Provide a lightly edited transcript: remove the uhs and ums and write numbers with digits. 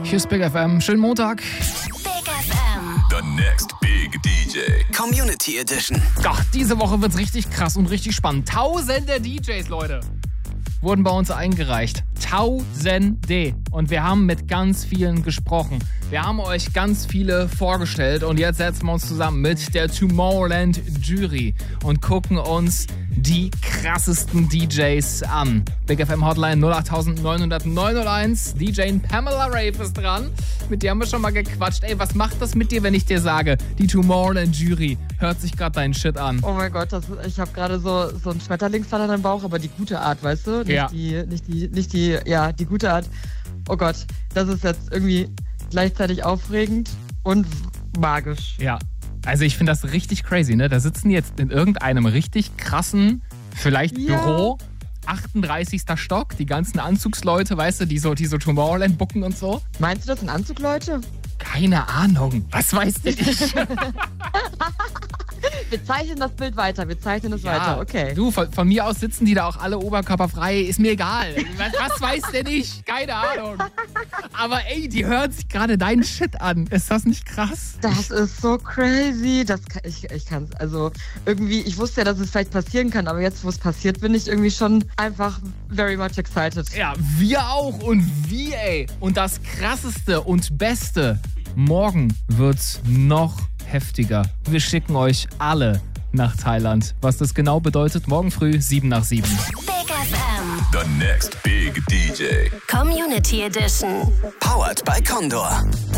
Hier ist Big FM. Schönen Montag. Big FM. The next big DJ. Community Edition. Doch, diese Woche wird's richtig krass und richtig spannend. Tausende DJs, Leute, wurden bei uns eingereicht. Tausende. Und wir haben mit ganz vielen gesprochen. Wir haben euch ganz viele vorgestellt und jetzt setzen wir uns zusammen mit der Tomorrowland Jury und gucken uns die krassesten DJs an. Big FM Hotline 08900 901. DJ Pamela Rave ist dran. Mit der haben wir schon mal gequatscht. Ey, was macht das mit dir, wenn ich dir sage, die Tomorrowland Jury hört sich gerade deinen Shit an? Oh mein Gott, ich habe gerade so einen Schmetterlingsfall im Bauch, aber die gute Art, weißt du? Die gute Art. Oh Gott, das ist jetzt irgendwie gleichzeitig aufregend und magisch. Ja, also ich finde das richtig crazy, ne? Da sitzen die jetzt in irgendeinem richtig krassen, vielleicht Büro, 38. Stock, die ganzen Anzugsleute, weißt du, die so Tomorrowland booken und so. Meinst du, das sind Anzugleute? Keine Ahnung. Was weiß ich? Wir zeichnen das Bild weiter, weiter, okay. Du, von mir aus sitzen die da auch alle oberkörperfrei, ist mir egal. Was weiß der nicht? Keine Ahnung. Aber ey, die hören sich gerade deinen Shit an. Ist das nicht krass? Das ist so crazy. Ich kann's, also irgendwie, ich wusste ja, dass es vielleicht passieren kann, aber jetzt, wo es passiert, bin ich irgendwie schon einfach very much excited. Ja, wir auch und wie, ey. Und das Krasseste und Beste, morgen wird's noch heftiger. Wir schicken euch alle nach Thailand. Was das genau bedeutet, morgen früh 7 nach 7. Big FM. The next big DJ. Community Edition. Powered by Condor.